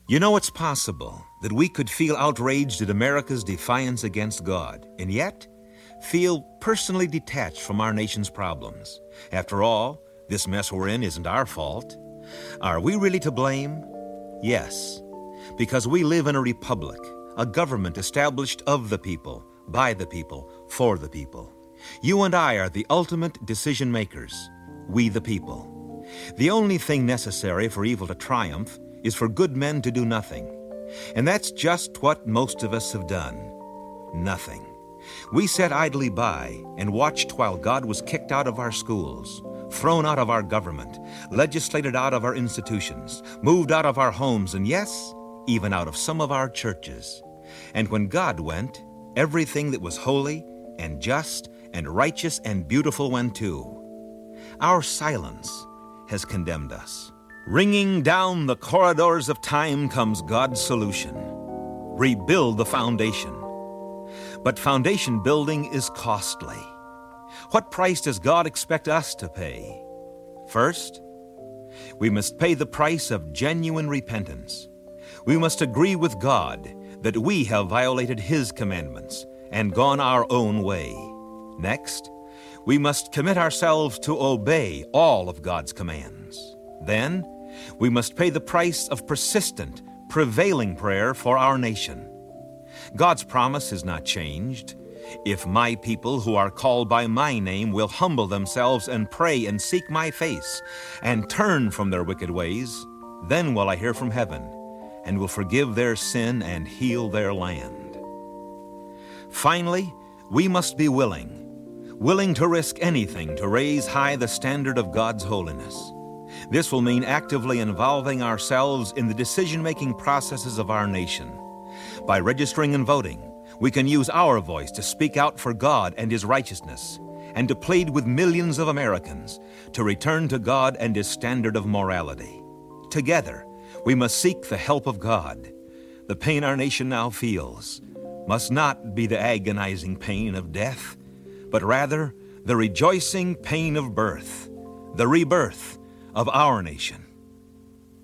You know, it's possible that we could feel outraged at America's defiance against God, and yet feel personally detached from our nation's problems. After all, this mess we're in isn't our fault. Are we really to blame? Yes, because we live in a republic, a government established of the people, by the people, for the people. You and I are the ultimate decision makers, we the people. The only thing necessary for evil to triumph is for good men to do nothing. And that's just what most of us have done. Nothing. We sat idly by and watched while God was kicked out of our schools, thrown out of our government, legislated out of our institutions, moved out of our homes, and yes, even out of some of our churches. And when God went, everything that was holy and just and righteous and beautiful went too. Our silence has condemned us. Ringing down the corridors of time comes God's solution. Rebuild the foundation. But foundation building is costly. What price does God expect us to pay? First, we must pay the price of genuine repentance. We must agree with God that we have violated His commandments and gone our own way. Next, we must commit ourselves to obey all of God's commands. Then, we must pay the price of persistent, prevailing prayer for our nation. God's promise is not changed. If my people who are called by my name will humble themselves and pray and seek my face and turn from their wicked ways, then will I hear from heaven and will forgive their sin and heal their land. Finally, we must be willing to risk anything to raise high the standard of God's holiness. This will mean actively involving ourselves in the decision-making processes of our nation. By registering and voting, we can use our voice to speak out for God and His righteousness, and to plead with millions of Americans to return to God and His standard of morality. Together, we must seek the help of God. The pain our nation now feels must not be the agonizing pain of death, but rather the rejoicing pain of birth, the rebirth of our nation.